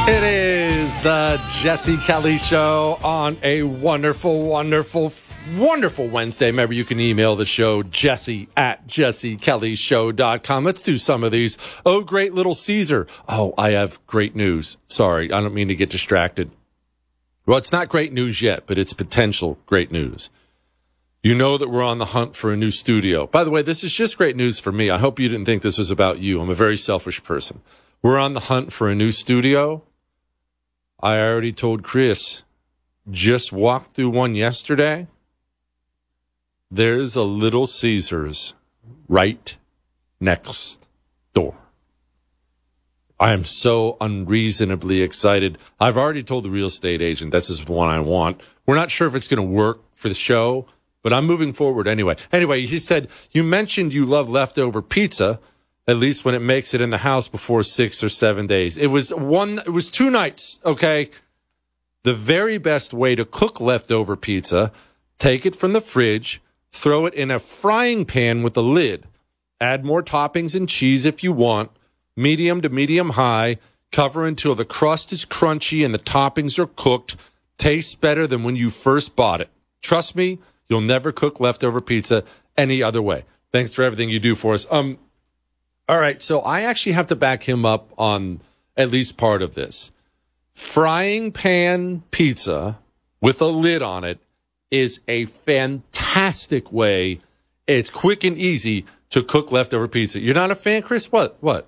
It is the Jesse Kelly Show on a wonderful, wonderful, wonderful Wednesday. Remember, you can email the show, jesse@jessekellyshow.com. Let's do some of these. Oh, great little Caesar. Oh, I have great news. Sorry, I don't mean to get distracted. Well, it's not great news yet, but it's potential great news. You know that we're on the hunt for a new studio. By the way, this is just great news for me. I hope you didn't think this was about you. I'm a very selfish person. We're on the hunt for a new studio. I already told Chris, just walked through one yesterday. There's a Little Caesars right next door. I am so unreasonably excited. I've already told the real estate agent this is the one I want. We're not sure if it's going to work for the show, but I'm moving forward anyway. Anyway, he said, you mentioned you love leftover pizza, at least when it makes it in the house before 6 or 7 days. It was 2 nights, okay? The very best way to cook leftover pizza, take it from the fridge, throw it in a frying pan with a lid. Add more toppings and cheese if you want, medium to medium high, cover until the crust is crunchy and the toppings are cooked. Tastes better than when you first bought it. Trust me, you'll never cook leftover pizza any other way. Thanks for everything you do for us. All right, so I actually have to back him up on at least part of this. Frying pan pizza with a lid on it is a fantastic way. It's quick and easy to cook leftover pizza. You're not a fan, Chris? What?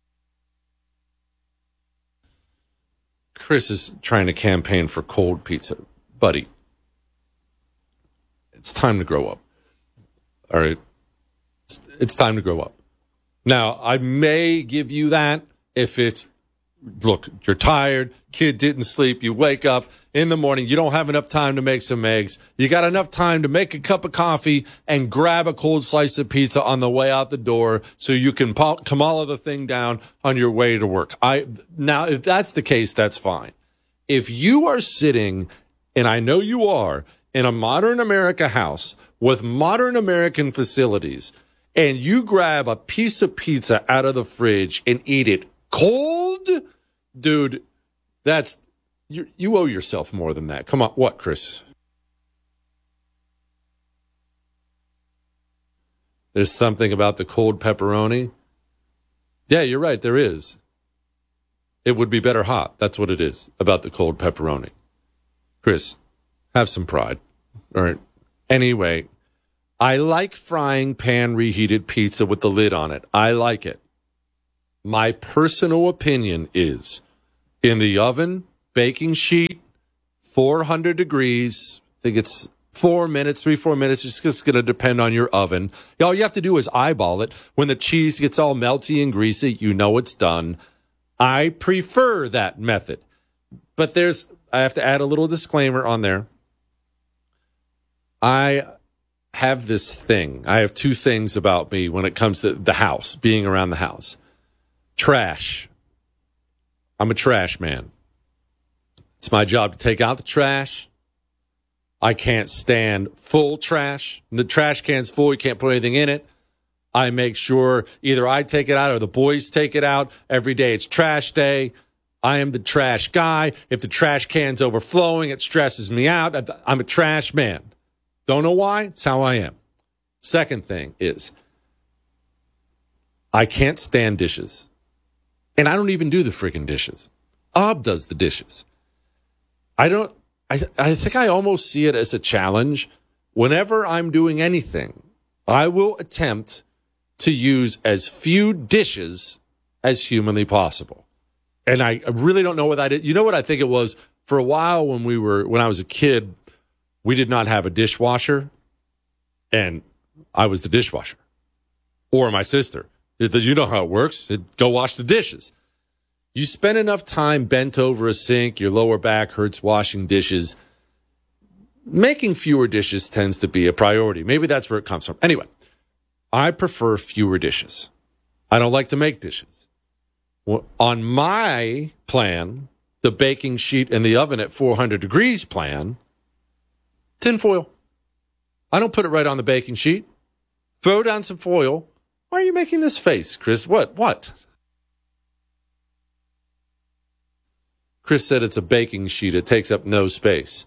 Chris is trying to campaign for cold pizza. Buddy, it's time to grow up. All right? It's time to grow up. Now, I may give you that if it's, look, you're tired, kid didn't sleep, you wake up in the morning, you don't have enough time to make some eggs, you got enough time to make a cup of coffee and grab a cold slice of pizza on the way out the door so you can Kamala the thing down on your way to work. Now, if that's the case, that's fine. If you are sitting, and I know you are, in a modern America house with modern American facilities, and you grab a piece of pizza out of the fridge and eat it cold, dude, you owe yourself more than that. Come on. What, Chris? There's something about the cold pepperoni. Yeah, you're right. There is. It would be better hot. That's what it is about the cold pepperoni. Chris, have some pride. All right. Anyway, I like frying pan reheated pizza with the lid on it. I like it. My personal opinion is in the oven, baking sheet, 400 degrees. I think it's 4 minutes, 3-4 minutes. It's just going to depend on your oven. All you have to do is eyeball it. When the cheese gets all melty and greasy, you know it's done. I prefer that method. But I have to add a little disclaimer on there. I have this thing. I have 2 things about me when it comes to the house, being around the house. Trash. I'm a trash man. It's my job to take out the trash. I can't stand full trash. The trash can's full. You can't put anything in it. I make sure either I take it out or the boys take it out. Every day it's trash day. I am the trash guy. If the trash can's overflowing, it stresses me out. I'm a trash man. Don't know why. It's how I am. Second thing is I can't stand dishes. And I don't even do the freaking dishes. Ob does the dishes. I think I almost see it as a challenge. Whenever I'm doing anything, I will attempt to use as few dishes as humanly possible. And I really don't know what that is. You know what I think it was? For a while when I was a kid, we did not have a dishwasher, and I was the dishwasher. Or my sister. You know how it works. Go wash the dishes. You spend enough time bent over a sink, your lower back hurts washing dishes. Making fewer dishes tends to be a priority. Maybe that's where it comes from. Anyway, I prefer fewer dishes. I don't like to make dishes. Well, on my plan, the baking sheet in the oven at 400 degrees plan, tinfoil. I don't put it right on the baking sheet. Throw down some foil. Why are you making this face, Chris? What? Chris said it's a baking sheet. It takes up no space.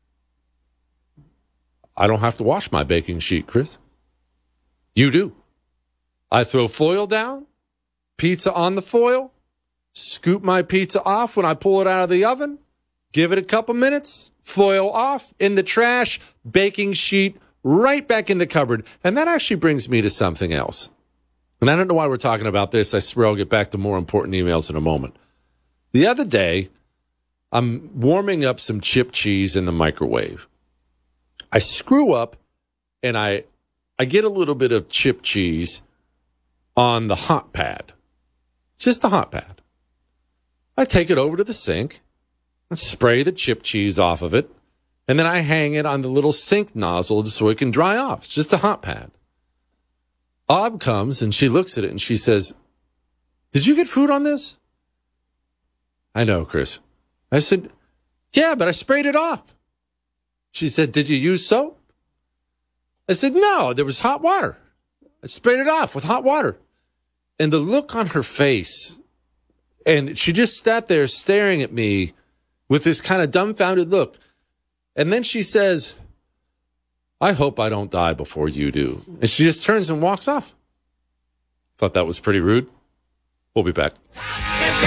I don't have to wash my baking sheet, Chris. You do. I throw foil down, pizza on the foil, scoop my pizza off when I pull it out of the oven, give it a couple minutes, foil off, in the trash, baking sheet, right back in the cupboard. And that actually brings me to something else. And I don't know why we're talking about this. I swear I'll get back to more important emails in a moment. The other day, I'm warming up some chip cheese in the microwave. I screw up and I get a little bit of chip cheese on the hot pad. It's just the hot pad. I take it over to the sink and spray the chip cheese off of it. And then I hang it on the little sink nozzle so it can dry off. It's just a hot pad. Ob comes and she looks at it and she says, "Did you get food on this?" I know, Chris. I said, "Yeah, but I sprayed it off." She said, "Did you use soap?" I said, "No, there was hot water. I sprayed it off with hot water." And the look on her face, and she just sat there staring at me with this kind of dumbfounded look. And then she says, "I hope I don't die before you do." And she just turns and walks off. Thought that was pretty rude. We'll be back.